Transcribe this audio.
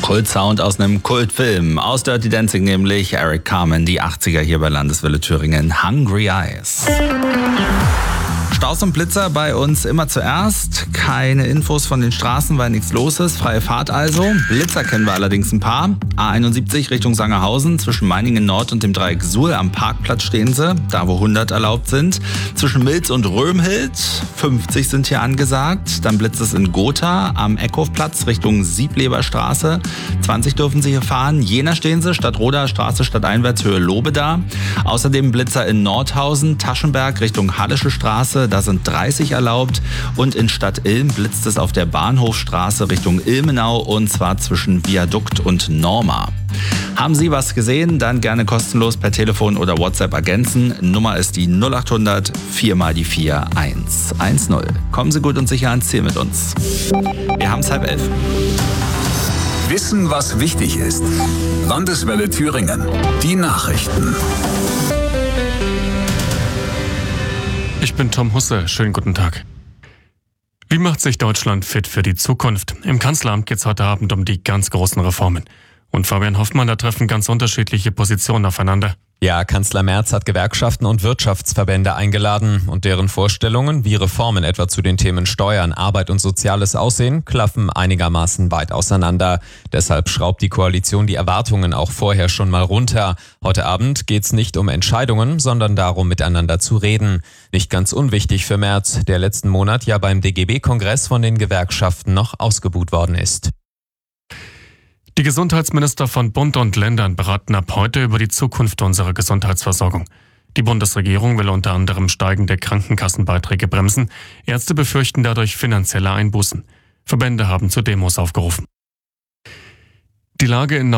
Kultsound aus einem Kultfilm. Aus Dirty Dancing nämlich Eric Carmen, die 80er hier bei Landeswelle Thüringen. Hungry Eyes. Staus und Blitzer bei uns immer zuerst. Keine Infos von den Straßen, weil nichts los ist. Freie Fahrt also. Blitzer kennen wir allerdings ein paar. A71 Richtung Sangerhausen. Zwischen Meiningen Nord und dem Dreieck Suhl am Parkplatz stehen sie. Da wo 100 erlaubt sind. Zwischen Milz und Römhild 50 sind hier angesagt. Dann blitzt es in Gotha am Eckhofplatz Richtung Siebleberstraße. 20 dürfen sie hier fahren. Jena stehen sie. Stadtroder Straße stadteinwärts Höhe Lobeda. Außerdem Blitzer in Nordhausen, Taschenberg Richtung Hallische Straße. Da sind 30 erlaubt und in Stadt Ilm blitzt es auf der Bahnhofstraße Richtung Ilmenau und zwar zwischen Viadukt und Norma. Haben Sie was gesehen? Dann gerne kostenlos per Telefon oder WhatsApp ergänzen. Nummer ist die 0800 4 mal die 4 110. Kommen Sie gut und sicher ans Ziel mit uns. Wir haben es 10:30. Wissen, was wichtig ist. Landeswelle Thüringen. Die Nachrichten. Ich bin Tom Husse. Schönen guten Tag. Wie macht sich Deutschland fit für die Zukunft? Im Kanzleramt geht es heute Abend um die ganz großen Reformen. Und Fabian Hoffmann, da treffen ganz unterschiedliche Positionen aufeinander. Ja, Kanzler Merz hat Gewerkschaften und Wirtschaftsverbände eingeladen und deren Vorstellungen, wie Reformen etwa zu den Themen Steuern, Arbeit und Soziales aussehen, klaffen einigermaßen weit auseinander. Deshalb schraubt die Koalition die Erwartungen auch vorher schon mal runter. Heute Abend geht's nicht um Entscheidungen, sondern darum, miteinander zu reden. Nicht ganz unwichtig für Merz, der letzten Monat ja beim DGB-Kongress von den Gewerkschaften noch ausgebuht worden ist. Die Gesundheitsminister von Bund und Ländern beraten ab heute über die Zukunft unserer Gesundheitsversorgung. Die Bundesregierung will unter anderem steigende Krankenkassenbeiträge bremsen. Ärzte befürchten dadurch finanzielle Einbußen. Verbände haben zu Demos aufgerufen. Die Lage in